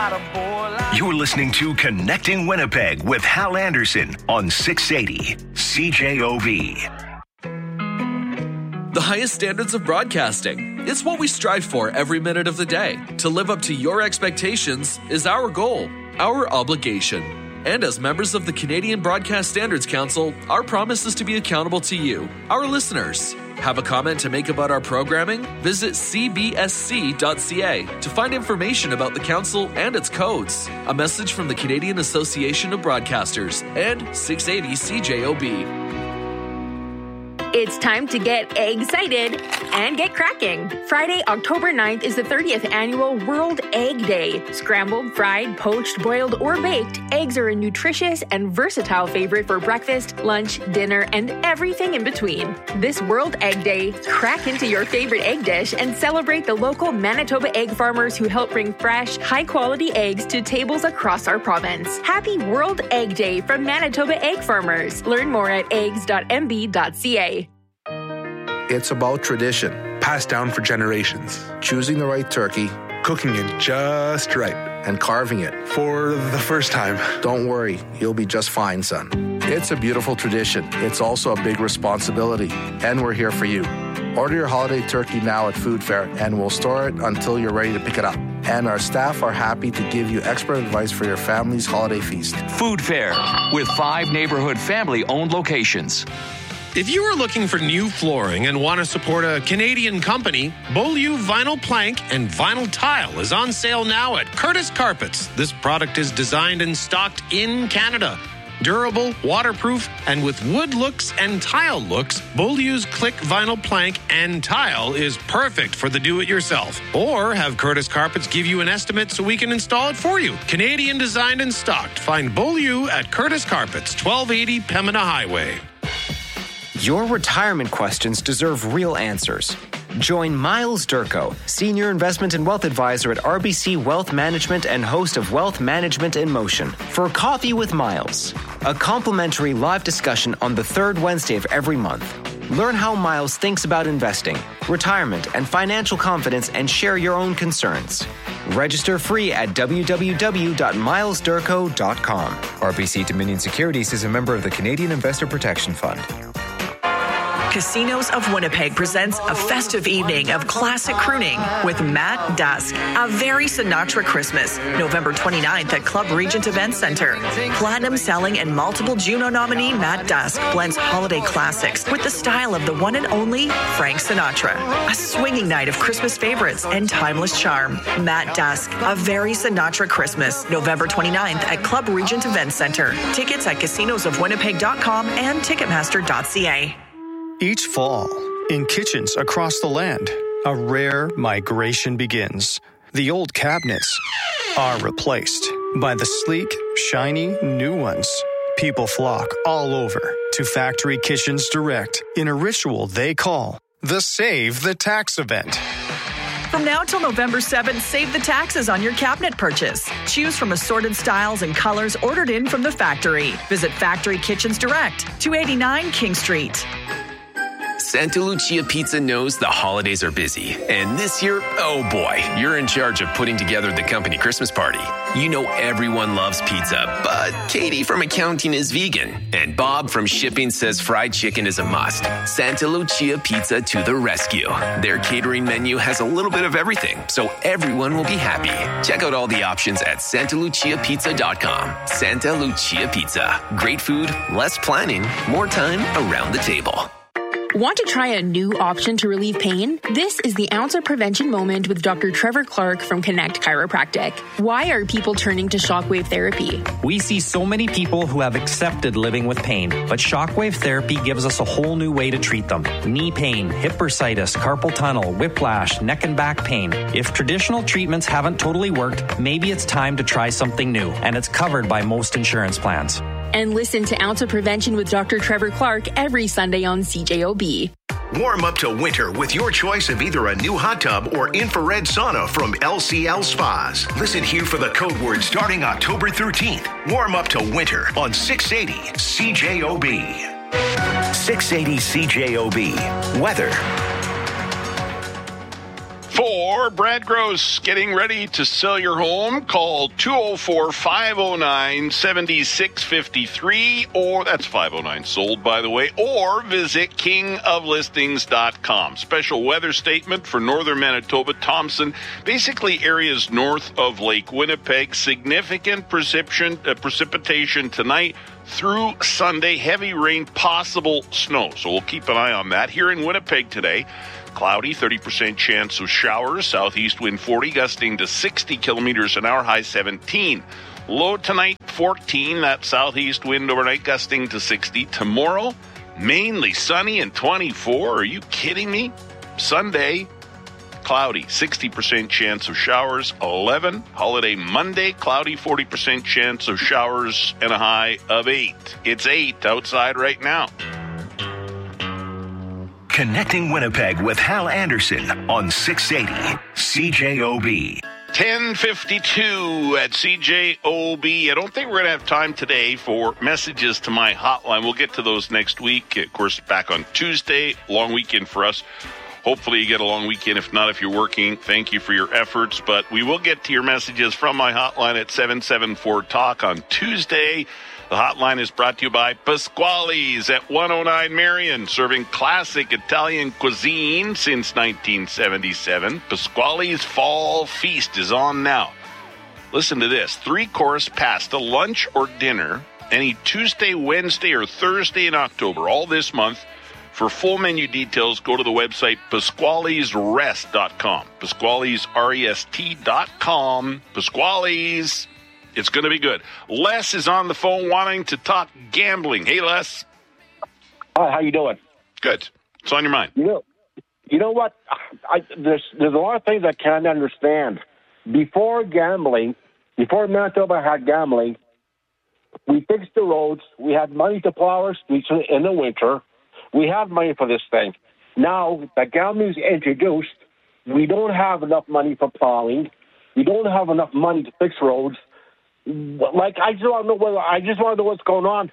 You're listening to Connecting Winnipeg with Hal Anderson on 680 CJOB. The highest standards of broadcasting. It's what we strive for every minute of the day. To live up to your expectations is our goal, our obligation. And as members of the Canadian Broadcast Standards Council, our promise is to be accountable to you, our listeners. Have a comment to make about our programming? Visit cbsc.ca to find information about the council and its codes. A message from the Canadian Association of Broadcasters and 680 CJOB. It's time to get excited and get cracking. Friday, October 9th is the 30th annual World Egg Day. Scrambled, fried, poached, boiled, or baked, eggs are a nutritious and versatile favorite for breakfast, lunch, dinner, and everything in between. This World Egg Day, crack into your favorite egg dish and celebrate the local Manitoba egg farmers who help bring fresh, high-quality eggs to tables across our province. Happy World Egg Day from Manitoba Egg Farmers. Learn more at eggs.mb.ca. It's about tradition, passed down for generations. Choosing the right turkey, cooking it just right, and carving it for the first time. Don't worry, you'll be just fine, son. It's a beautiful tradition. It's also a big responsibility, and we're here for you. Order your holiday turkey now at Food Fair, and we'll store it until you're ready to pick it up. And our staff are happy to give you expert advice for your family's holiday feast. Food Fair, with 5 neighborhood family-owned locations. If you are looking for new flooring and want to support a Canadian company, Beaulieu Vinyl Plank and Vinyl Tile is on sale now at Curtis Carpets. This product is designed and stocked in Canada. Durable, waterproof, and with wood looks and tile looks, Beaulieu's Click Vinyl Plank and Tile is perfect for the do-it-yourself. Or have Curtis Carpets give you an estimate so we can install it for you. Canadian designed and stocked. Find Beaulieu at Curtis Carpets, 1280 Pembina Highway. Your retirement questions deserve real answers. Join Miles Durko, Senior Investment and Wealth Advisor at RBC Wealth Management and host of Wealth Management in Motion, for Coffee with Miles, a complimentary live discussion on the third Wednesday of every month. Learn how Miles thinks about investing, retirement, and financial confidence, and share your own concerns. Register free at www.milesdurko.com. RBC Dominion Securities is a member of the Canadian Investor Protection Fund. Casinos of Winnipeg presents a festive evening of classic crooning with Matt Dusk. A very Sinatra Christmas, November 29th at Club Regent Event Center. Platinum selling and multiple Juno nominee Matt Dusk blends holiday classics with the style of the one and only Frank Sinatra. A swinging night of Christmas favorites and timeless charm. Matt Dusk, a very Sinatra Christmas, November 29th at Club Regent Event Center. Tickets at casinosofwinnipeg.com and ticketmaster.ca. Each fall, in kitchens across the land, a rare migration begins. The old cabinets are replaced by the sleek, shiny new ones. People flock all over to Factory Kitchens Direct in a ritual they call the Save the Tax event. From now till November 7th, save the taxes on your cabinet purchase. Choose from assorted styles and colors ordered in from the factory. Visit Factory Kitchens Direct, 289 King Street. Santa Lucia Pizza knows the holidays are busy. And this year, oh boy, you're in charge of putting together the company Christmas party. You know everyone loves pizza, but Katie from accounting is vegan. And Bob from shipping says fried chicken is a must. Santa Lucia Pizza to the rescue. Their catering menu has a little bit of everything, so everyone will be happy. Check out all the options at santaluciapizza.com. Santa Lucia Pizza. Great food, less planning, more time around the table. Want to try a new option to relieve pain? This is the Ounce of Prevention Moment with Dr. Trevor Clark from Connect Chiropractic. Why are people turning to shockwave therapy? We see so many people who have accepted living with pain, but shockwave therapy gives us a whole new way to treat them. Knee pain, hip bursitis, carpal tunnel, whiplash, neck and back pain. If traditional treatments haven't totally worked, maybe it's time to try something new, and it's covered by most insurance plans. And listen to Ounce of Prevention with Dr. Trevor Clark every Sunday on CJOB. Warm up to winter with your choice of either a new hot tub or infrared sauna from LCL Spas. Listen here for the code word starting October 13th. Warm up to winter on 680 CJOB. 680 CJOB. Weather. 4 or Brad Gross getting ready to sell your home, call 204-509-7653, or that's 509 sold, by the way, or visit kingoflistings.com. Special weather statement for northern Manitoba, Thompson, basically areas north of Lake Winnipeg. Significant precipitation tonight through Sunday. Heavy rain, possible snow. So we'll keep an eye on that. Here in Winnipeg today, cloudy, 30% chance of showers. Southeast wind 40, gusting to 60 kilometers an hour, high 17. Low tonight, 14. That southeast wind overnight, gusting to 60. Tomorrow, mainly sunny and 24. Are you kidding me? Sunday, cloudy, 60% chance of showers, 11. Holiday Monday, cloudy, 40% chance of showers, and a high of 8. It's 8 outside right now. Connecting Winnipeg with Hal Anderson on 680 CJOB. 10:52 at CJOB. I don't think we're going to have time today for messages to my hotline. We'll get to those next week. Of course, back on Tuesday. Long weekend for us. Hopefully you get a long weekend. If not, if you're working, thank you for your efforts. But we will get to your messages from my hotline at 774-TALK on Tuesday. The hotline is brought to you by Pasquale's at 109 Marion, serving classic Italian cuisine since 1977. Pasquale's Fall Feast is on now. Listen to this. 3-course pasta, lunch or dinner, any Tuesday, Wednesday, or Thursday in October, all this month. For full menu details, go to the website PasqualesRest.com. Pasquales, REST.com. Pasquales. It's going to be good. Les is on the phone wanting to talk gambling. Hey, Les. Hi, how you doing? Good. What's on your mind? You know what? There's a lot of things I can't understand. Before Manitoba had gambling, we fixed the roads. We had money to plow our streets in the winter. We have money for this thing. Now that gambling's introduced, we don't have enough money for plowing. We don't have enough money to fix roads. I just want to know what's going on.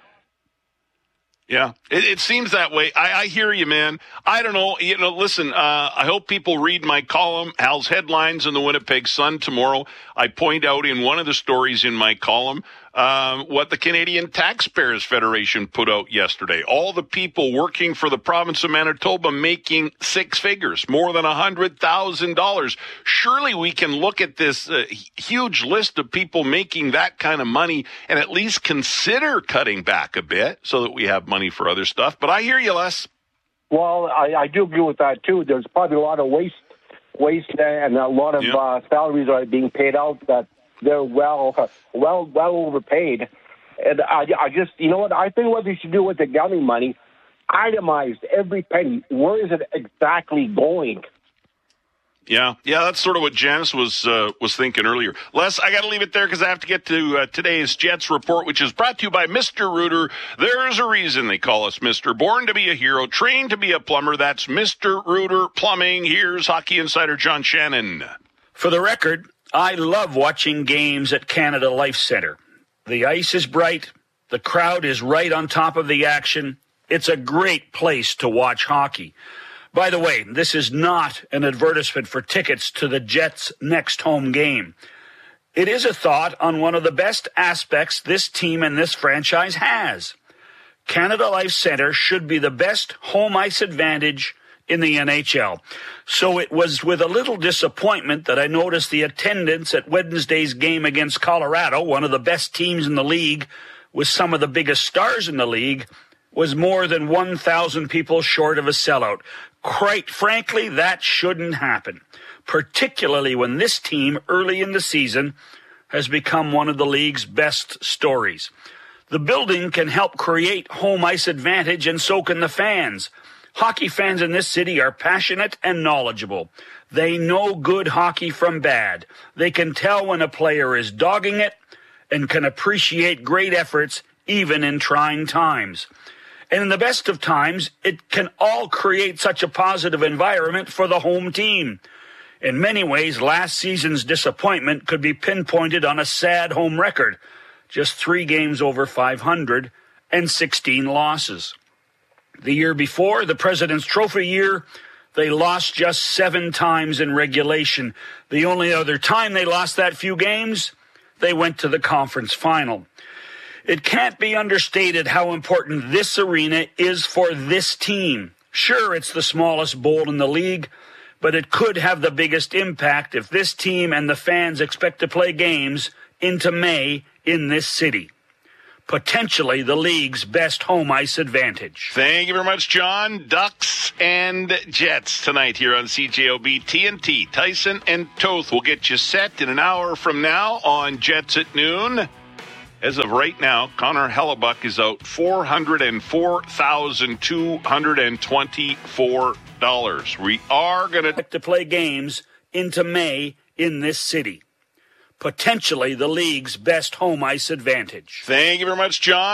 Yeah, it seems that way. I hear you, man. I don't know. Listen, I hope people read my column, Hal's Headlines in the Winnipeg Sun tomorrow. I point out in one of the stories in my column what the Canadian Taxpayers Federation put out yesterday. All the people working for the province of Manitoba making 6 figures, more than $100,000. Surely we can look at this huge list of people making that kind of money and at least consider cutting back a bit so that we have money for other stuff. But I hear you, Les. Well, I do agree with that, too. There's probably a lot of waste and a lot of salaries are being paid out that they're well overpaid. And I just, you know what? I think what they should do with the gambling money, itemized every penny. Where is it exactly going? Yeah, that's sort of what Janice was thinking earlier. Les, I got to leave it there because I have to get to today's Jets report, which is brought to you by Mr. Rooter. There's a reason they call us Mr. Born to be a hero, trained to be a plumber. That's Mr. Rooter Plumbing. Here's Hockey Insider John Shannon. For the record, I love watching games at Canada Life Centre. The ice is bright. The crowd is right on top of the action. It's a great place to watch hockey. By the way, this is not an advertisement for tickets to the Jets' next home game. It is a thought on one of the best aspects this team and this franchise has. Canada Life Centre should be the best home ice advantage in the NHL. So it was with a little disappointment that I noticed the attendance at Wednesday's game against Colorado, one of the best teams in the league, with some of the biggest stars in the league, was more than 1,000 people short of a sellout. Quite frankly, that shouldn't happen, particularly when this team early in the season has become one of the league's best stories. The building can help create home ice advantage, and so can the fans. Hockey fans in this city are passionate and knowledgeable. They know good hockey from bad. They can tell when a player is dogging it and can appreciate great efforts even in trying times. And in the best of times, it can all create such a positive environment for the home team. In many ways, last season's disappointment could be pinpointed on a sad home record. Just 3 games over 500 and 16 losses. The year before, the President's Trophy year, They lost just 7 times in regulation. The only other time they lost that few games, they went to the conference final. It can't be understated how important this arena is for this team. Sure, it's the smallest bowl in the league, but it could have the biggest impact if this team and the fans expect to play games into May in this city. Potentially the league's best home ice advantage. Thank you very much, John. Ducks and Jets tonight here on CJOB. TNT, Tyson and Toth will get you set in an hour from now on Jets at noon. As of right now, Connor Hellebuck is out $404,224. We are going to play games into May in this city. Potentially the league's best home ice advantage. Thank you very much, John.